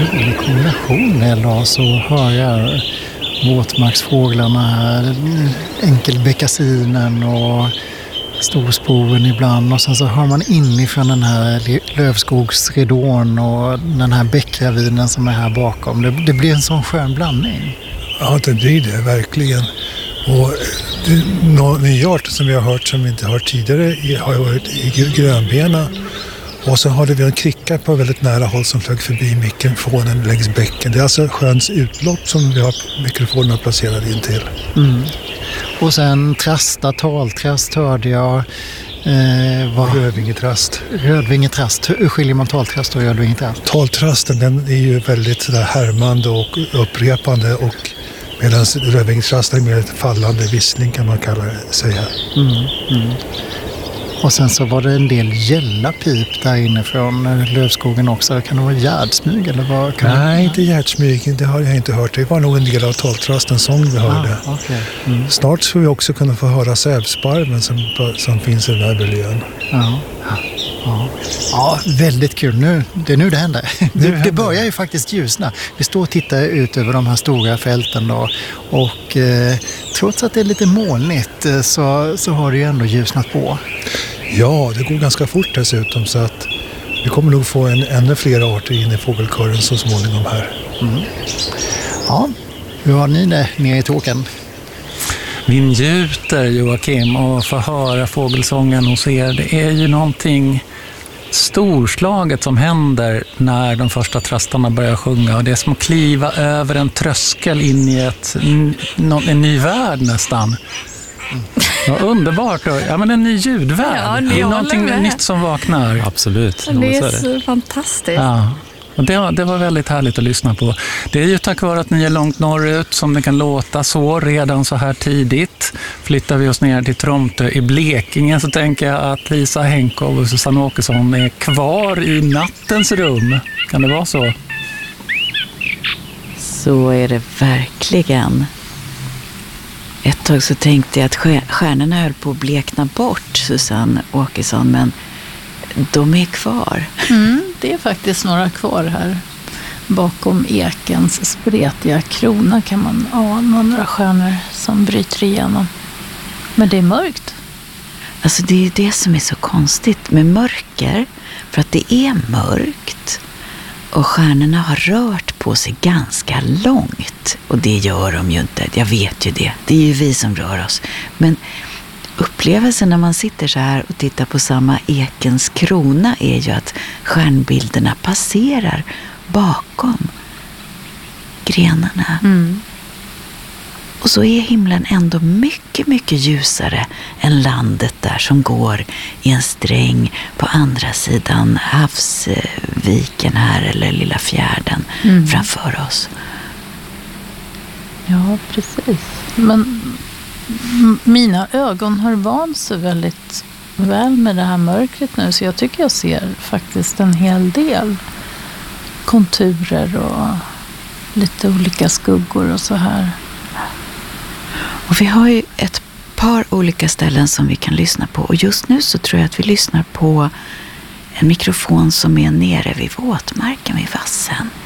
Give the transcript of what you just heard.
I kombination med idag så hör jag våtmarksfåglarna här, enkelbeckasinen och storspoven ibland, och sen så hör man inifrån den här lövskogsridån och den här bäckravinen som är här bakom. Det blir en sån skön blandning. Ja, det blir det verkligen. Och någon ny art som vi har hört som vi inte hört tidigare har varit i grönbena. Och så hade vi en kricka på väldigt nära håll som flög förbi mikrofonen längs bäcken. Det är alltså sjöns utlopp som vi har mikrofonerna placerade in till. Mm. Och sen taltrast hörde jag. Rödvingetrast. Rödvingetrast. Hur skiljer man taltrast och rödvingetrast? Taltrasten, den är ju väldigt sådär härmande och upprepande, och medan rödvingetrasten är mer fallande vissling kan man kalla det, säga. Och sen så var det en del gälla pip där inne från lövskogen också. Kan det vara gärdsmyg eller vad? Nej, inte gärdsmyg. Det har jag inte hört. Det var nog en del av taltrastens sång vi hörde. Okay. Snart ska vi också kunna få höra sävsparven som finns i den här miljön. Ja, väldigt kul. Det är nu det händer. Det börjar ju faktiskt ljusna. Vi står och tittar ut över de här stora fälten då, och trots att det är lite molnigt så har det ju ändå ljusnat på. Ja, det går ganska fort dessutom, så att vi kommer nog få ännu fler arter in i fågelkören så småningom här. Ja, hur har ni det nere i Tåkern? Vi njuter, Joakim, och får höra fågelsången hos er. Det är ju någonting storslaget som händer när de första trastarna börjar sjunga. Och det är som att kliva över en tröskel in i en ny värld nästan. Ja, underbart. Ja, men en ny ljudvärld. Ja, det är någonting nytt som vaknar. Absolut. Det är så fantastiskt. Ja. Och det var väldigt härligt att lyssna på. Det är ju tack vare att ni är långt norrut som det kan låta så redan så här tidigt. Flyttar vi oss ner till Tromtö i Blekinge så tänker jag att Lisa Henkov och Susanne Åkesson är kvar i nattens rum. Kan det vara så? Så är det verkligen. Ett tag så tänkte jag att stjärnorna höll på att blekna bort, Susanne Åkesson, men de är kvar. Det är faktiskt några kvar här. Bakom ekens spretiga krona kan man ana några stjärnor som bryter igenom. Men det är mörkt. Alltså det är ju det som är så konstigt med mörker. För att det är mörkt. Och stjärnorna har rört på sig ganska långt. Och det gör de ju inte. Jag vet ju det. Det är ju vi som rör oss. Men upplevelsen när man sitter så här och tittar på samma ekens krona är ju att stjärnbilderna passerar bakom grenarna. Och så är himlen ändå mycket, mycket ljusare än landet där som går i en sträng på andra sidan havsviken här, eller lilla fjärden framför oss. Ja, precis. Men mina ögon har vant sig väldigt väl med det här mörkret nu, så jag tycker jag ser faktiskt en hel del konturer och lite olika skuggor och så här. Och vi har ju ett par olika ställen som vi kan lyssna på, och just nu så tror jag att vi lyssnar på en mikrofon som är nere vid våtmarken vid vassen.